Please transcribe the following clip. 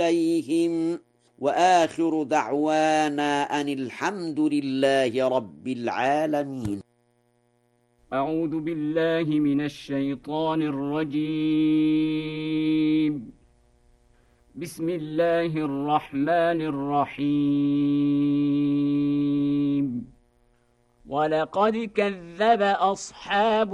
إليهم وآخر دعوانا أن الحمد لله رب العالمين. أعوذ بالله من الشيطان الرجيم. بسم الله الرحمن الرحيم. ولقد كذب أصحاب